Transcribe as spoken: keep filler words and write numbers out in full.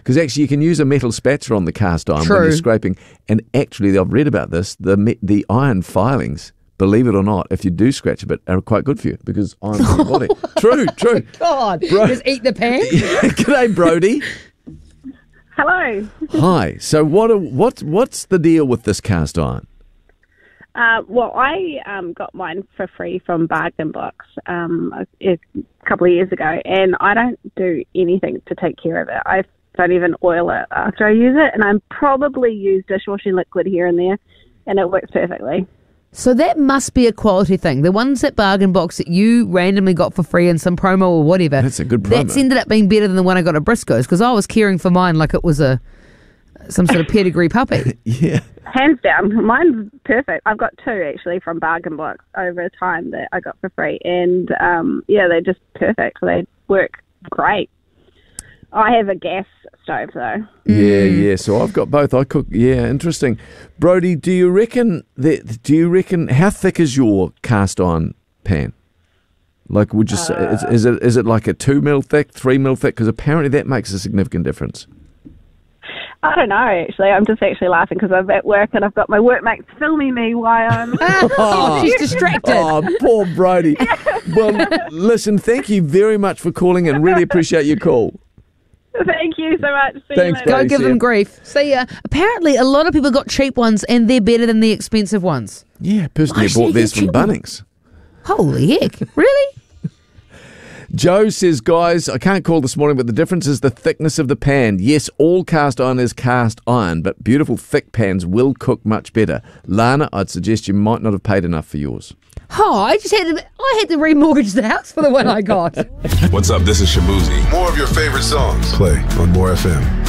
Because actually you can use a metal spatula on the cast iron True. when you're scraping. And actually, I've read about this, the me- the iron filings, believe it or not, if you do scratch a bit, are quite good for you because iron's in your body. True, true. God, Bro- just eat the pan. G'day, Brody. Hello. Hi. So what? Are, what? What's the deal with this cast iron? Uh, well, I um, got mine for free from Bargain Box um, a, a couple of years ago, and I don't do anything to take care of it. I don't even oil it after I use it, and I probably use dishwashing liquid here and there, and it works perfectly. So that must be a quality thing. The ones at Bargain Box that you randomly got for free in some promo or whatever. That's a good promo. That's ended up being better than the one I got at Briscoe's because I was caring for mine like it was a some sort of pedigree puppy. Yeah. Hands down, mine's perfect. I've got two actually from Bargain Box over time that I got for free, and um, yeah, they're just perfect. They work great. I have a gas stove though. Yeah, yeah. So I've got both. I cook. Yeah, interesting. Brody, do you reckon that? Do you reckon how thick is your cast iron pan? Like, would you say Uh, is, is it is it like a two mil thick, three mil thick? Because apparently that makes a significant difference. I don't know, actually. I'm just actually laughing because I'm at work and I've got my workmates filming me while I'm... Oh, she's distracted. Oh, poor Brody. Well, listen, thank you very much for calling and really appreciate your call. Thank you so much. See Thanks, you later. Go Brody. give See them ya. grief. See ya. Apparently, a lot of people got cheap ones and they're better than the expensive ones. Yeah, personally, I Why bought should theirs you from get one? Bunnings. Holy heck. Really? Joe says, guys, I can't call this morning, but the difference is the thickness of the pan. Yes, all cast iron is cast iron, but beautiful thick pans will cook much better. Lana, I'd suggest you might not have paid enough for yours. Oh, I just had to, I had to remortgage the house for the one I got. What's up? This is Shabuzi. More of your favorite songs. Play on More F M.